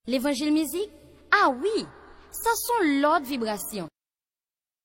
L'évangile musique? Ah oui, ça sont l'autre vibration.